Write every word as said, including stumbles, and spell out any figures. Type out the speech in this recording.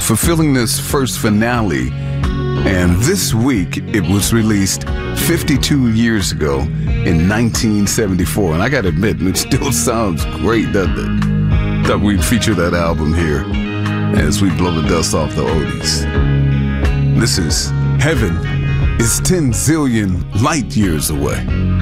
fulfilling this first finale. And this week, it was released fifty-two years ago in nineteen seventy-four. And I got to admit, it still sounds great, doesn't it? Thought we'd feature that album here as we blow the dust off the oldies. This is Heaven is ten zillion light years away.